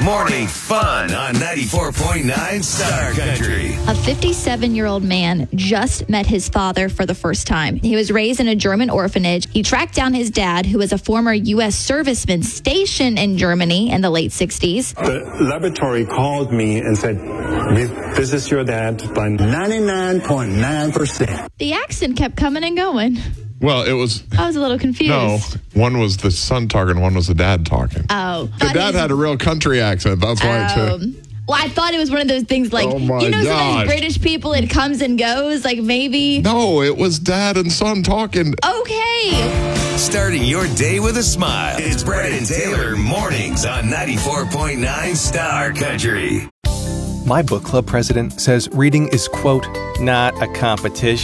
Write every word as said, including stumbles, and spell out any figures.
Morning fun on ninety-four point nine Star Country. A fifty-seven-year-old man just met his father for the first time. He was raised in a German orphanage. He tracked down his dad, who was a former U S serviceman stationed in Germany in the late sixties. The laboratory called me and said, this is your dad by ninety-nine point nine percent. The accent kept coming and going. Well, it was... I was a little confused. No, one was the son talking, and one was the dad talking. Oh. The dad had a real country accent. That's why, Oh. too. Well, I thought it was one of those things like, Oh, my you know, gosh. sometimes British people, it comes and goes, like maybe. No, it was dad and son talking. Okay. Starting your day with a smile. It's Brad and Taylor mornings on ninety-four point nine Star Country. My book club president says reading is, quote, not a competition.